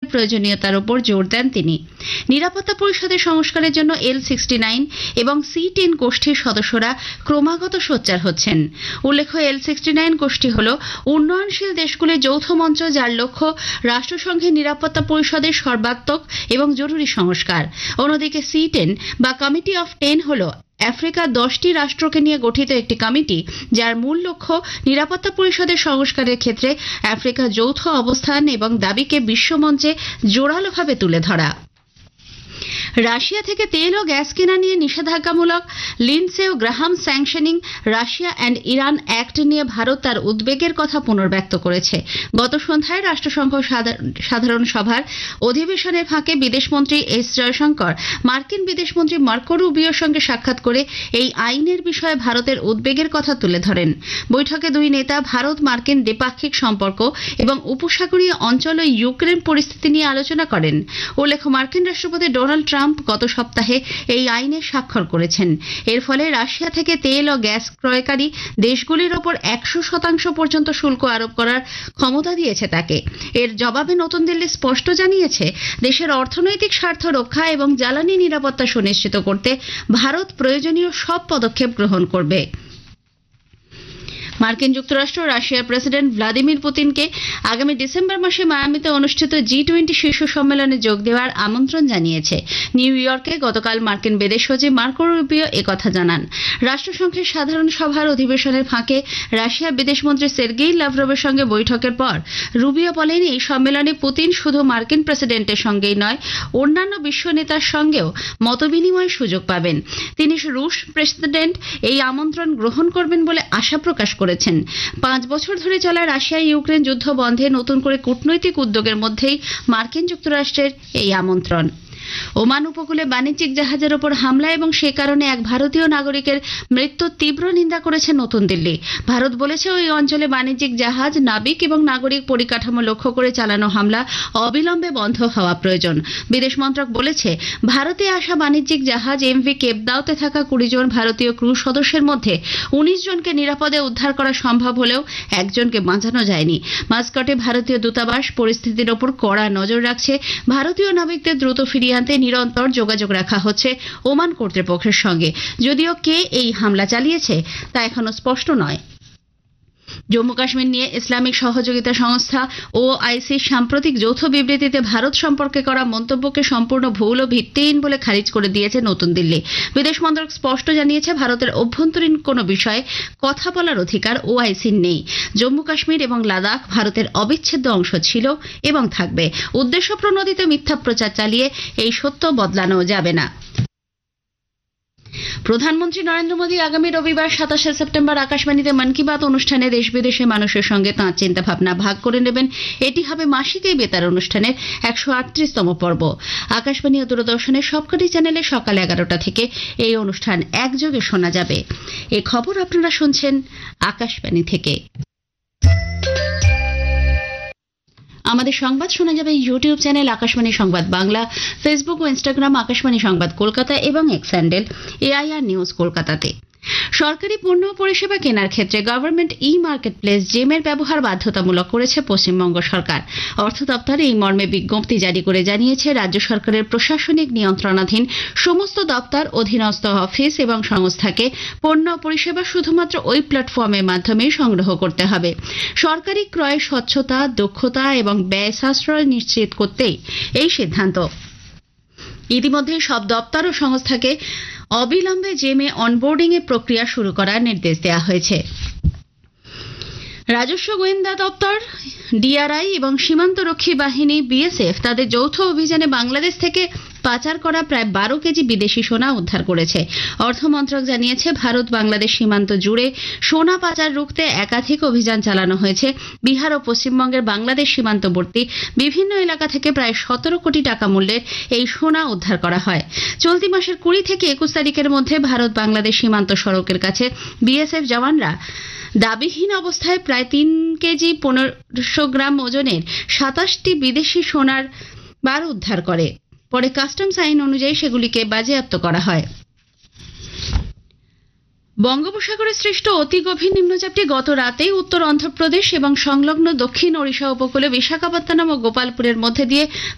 প্রয়োজনীয়তার উপর জোর দেন তিনি। নিরাপত্তা পরিষদের সংস্কারের জন্য L69 এবং C10 গোষ্ঠীর সদস্যরা ক্রমাগত সোচ্চার হচ্ছেন। উল্লেখ্য, L69 গোষ্ঠী হল উন্নয়নশীল দেশগুলির যৌথ মঞ্চ, যার লক্ষ্য রাষ্ট্রসংঘের নিরাপত্তা পরিষদের সর্বাত্মক এবং জরুরি সংস্কার। অন্যদিকে C10 বা কমিটি অফ 10 হল আফ্রিকার 10টি রাষ্ট্রকে নিয়ে গঠিত একটি কমিটি, যার মূল লক্ষ্য নিরাপত্তা পরিষদের সংস্কারের ক্ষেত্রে আফ্রিকার যৌথ অবস্থান এবং দাবিকে বিশ্বমঞ্চে জোরালোভাবে তুলে ধরা। রাশিয়া থেকে তেল ও গ্যাস কেনা নিয়ে নিষেধাজ্ঞামূলক Lindsay O Graham sanctioning Russia and Iran act নিয়ে ভারত তার উদ্বেগের কথা পুনর্ব্যক্ত করেছে। গত সন্ধ্যায় রাষ্ট্রসংঘ সাধারণ সভার অধিবেশনের ফাঁকে বিদেশমন্ত্রী এস জয়শঙ্কর মার্কিন বিদেশমন্ত্রী মার্কো রুবিওর সঙ্গে সাক্ষাৎ করে এই আইনের বিষয়ে ভারতের উদ্বেগের কথা তুলে ধরেন। বৈঠকে দুই নেতা ভারত মার্কিন দ্বিপাক্ষিক সম্পর্ক এবং উপসাগরীয় অঞ্চল ও ইউক্রেন পরিস্থিতি নিয়ে আলোচনা করেন। উল্লেখ্য, মার্কিন রাষ্ট্রপতি ডোনাল্ড ট্রাম্প গত সপ্তাহে এই আইনে স্বাক্ষর করেছেন। এর ফলে রাশিয়া থেকে তেল ও গ্যাস ক্রয়কারী দেশগুলির ওপর 100% পর্যন্ত শুল্ক আরোপ করার ক্ষমতা দিয়েছে তাকে। এর জবাবে নতুন দিল্লি স্পষ্ট জানিয়েছে, দেশের অর্থনৈতিক স্বার্থ রক্ষা এবং জ্বালানি নিরাপত্তা সুনিশ্চিত করতে ভারত প্রয়োজনীয় সব পদক্ষেপ গ্রহণ করবে। মার্কিন যুক্তরাষ্ট্র রাশিয়ার প্রেসিডেন্ট ভ্লাদিমির পুতিনকে আগামী ডিসেম্বর মাসে মায়ামিতে অনুষ্ঠিত G20 শীর্ষ সম্মেলনে যোগ দেওয়ার আমন্ত্রণ জানিয়েছে। নিউ ইয়র্কে গতকাল মার্কিন বিদেশ সচিব মার্কো রুবিও একথা জানান। রাষ্ট্রসংঘের সাধারণ সভার অধিবেশনের ফাঁকে রাশিয়ার বিদেশমন্ত্রী সের্গেই লাভরভের সঙ্গে বৈঠকের পর রুবিও বলেন, এই সম্মেলনে পুতিন শুধু মার্কিন প্রেসিডেন্টের সঙ্গেই নয়, অন্যান্য বিশ্ব নেতার সঙ্গেও মতবিনিময়ের সুযোগ পাবেন। তিনি রুশ প্রেসিডেন্ট এই আমন্ত্রণ গ্রহণ করবেন বলে আশা প্রকাশ করেছেন। 5 বছর ধরে চলা রাশিয়া ইউক্রেন যুদ্ধ বন্ধে নতুন করে কূটনৈতিক উদ্যোগের মধ্যেই মার্কিন যুক্তরাষ্ট্রের এই আমন্ত্রণ। ওমান উপকূলে বাণিজ্যিক জাহাজের ওপর হামলা এবং সে কারণে এক ভারতীয় নাগরিকের মৃত্যুর তীব্র নিন্দা করেছে নতুন দিল্লি। ভারত বলেছে, ওই অঞ্চলে বাণিজ্যিক জাহাজ, নাবিক এবং নাগরিক পরিকাঠামো লক্ষ্য করে চালানো হামলা অবিলম্বে বন্ধ হওয়া প্রয়োজন। বিদেশ মন্ত্রক বলেছে, ভারতে আসা বাণিজ্যিক জাহাজ MV কেপদাওতে থাকা 20 জন ভারতীয় ক্রু সদস্যের মধ্যে 19 জনকে নিরাপদে উদ্ধার করা সম্ভব হলেও একজনকে বাঁচানো যায়নি। মাস্কটে ভারতীয় দূতাবাস পরিস্থিতির ওপর কড়া নজর রাখছে। ভারতীয় নাবিকদের দ্রুত ফিরিয়ে আনতে নিরন্তর যোগাযোগ রাখা হচ্ছে ওমান কর্তৃপক্ষের সঙ্গে। যদিও কে এই হামলা চালিয়েছে তা এখনো স্পষ্ট নয়। জম্মু কাশ্মীর নিয়ে ইসলামিক সহযোগিতা সংস্থা OICর সাম্প্রতিক যৌথ বিবৃতিতে ভারত সম্পর্কে করা মন্তব্যকে সম্পূর্ণ ভুল ও ভিত্তিহীন বলে খারিজ করে দিয়েছে নতুন দিল্লি। বিদেশ মন্ত্রক স্পষ্ট জানিয়েছে, ভারতের অভ্যন্তরীণ কোনো বিষয়ে কথা বলার অধিকার OICর নেই। জম্মু কাশ্মীর এবং লাদাখ ভারতের অবিচ্ছেদ্য অংশ ছিল এবং থাকবে। উদ্দেশ্যপ্রণোদিত মিথ্যা প্রচার চালিয়ে এই সত্য বদলানো যাবে না। প্রধানমন্ত্রী নরেন্দ্র মোদী আগামী রবিবার 27 সেপ্টেম্বর আকাশবাণীতে মন কি বাত অনুষ্ঠানে দেশ বিদেশের মানুষের সঙ্গে তাঁর চিন্তাভাবনা ভাগ করে নেবেন। এটি হবে মাসিক এই বেতার অনুষ্ঠানের 138তম পর্ব। আকাশবাণী ও দূরদর্শনের সবকটি চ্যানেলে সকাল 11টা থেকে এই অনুষ্ঠান একযোগে শোনা যাবে। এই খবর আপনারা শুনছেন আকাশবাণী থেকে। আমাদের সংবাদ শোনা যাবে ইউটিউব চ্যানেল আকাশবাণী সংবাদ বাংলা, ফেসবুক ও ইনস্টাগ্রাম আকাশবাণী সংবাদ কলকাতা এবং এক্স হ্যান্ডেল AIR নিউজ কলকাতাতে। সরকারি পণ্য পরিষেবা কেনার ক্ষেত্রে গভর্নমেন্ট মার্কেটপ্লেস জেমের ব্যবহার বাধ্যতামূলক করেছে পশ্চিমবঙ্গ সরকার। অর্থ দপ্তর এই মর্মে বিজ্ঞপ্তি জারি করে জানিয়েছে, রাজ্য সরকারের প্রশাসনিক নিয়ন্ত্রণাধীন সমস্ত দপ্তর, অধীনস্থ অফিস এবং সংস্থাকে পণ্য পরিষেবা শুধুমাত্র ওই প্ল্যাটফর্মের মাধ্যমে সংগ্রহ করতে হবে। সরকারি ক্রয়ের স্বচ্ছতা, দক্ষতা এবং ব্যয় সাশ্রয় নিশ্চিত করতেই এই সিদ্ধান্ত। ইতিমধ্যে সব দপ্তর ও সংস্থাকে অবিলম্বে জেমে অনবোর্ডিং এর প্রক্রিয়া শুরু করার নির্দেশ দেওয়া হয়েছে। রাজস্ব গোয়েন্দা দপ্তর, DRI এবং সীমান্তরক্ষী বাহিনী BSF তাদের যৌথ অভিযানে বাংলাদেশ থেকে পাচার করা প্রায় 12 কেজি বিদেশি সোনা উদ্ধার করেছে। অর্থ মন্ত্রক জানিয়েছে, ভারত বাংলাদেশ সীমান্ত জুড়ে সোনা পাচার রুখতে একাধিক অভিযান চালানো হয়েছে। বিহার ও পশ্চিমবঙ্গের বাংলাদেশ সীমান্তবর্তী বিভিন্ন এলাকা থেকে প্রায় 17 কোটি টাকা মূল্যের এই সোনা উদ্ধার করা হয়। চলতি মাসের 20 থেকে 21 তারিখের মধ্যে ভারত বাংলাদেশ সীমান্ত সড়কের কাছে BSF জওয়ানরা দাবিহীন অবস্থায় প্রায় 3 কেজি 1500 গ্রাম ওজনের 27টি বিদেশি সোনার বার উদ্ধার করে। পরে কাস্টমস আইন অনুযায়ী সেগুলিকে বাজেয়াপ্ত করা হয়। বঙ্গোপসাগরে সৃষ্ট অতি গভীর নিম্নচাপটি গত রাতেই উত্তর অন্ধ্রপ্রদেশ এবং সংলগ্ন দক্ষিণ ওড়িশা উপকূলে বিশাখাপত্তনম ও গোপালপুরের মধ্যে দিয়ে